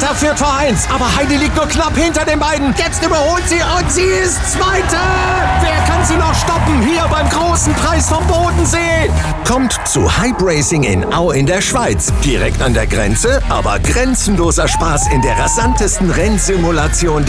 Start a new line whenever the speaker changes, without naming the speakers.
Winter führt vor 1, aber Heidi liegt nur knapp hinter den beiden. Jetzt überholt sie und sie ist Zweite. Wer kann sie noch stoppen? Hier beim großen Preis vom Bodensee. Kommt zu Hype Racing in Au in der Schweiz. Direkt an der Grenze, aber grenzenloser Spaß in der rasantesten Rennsimulation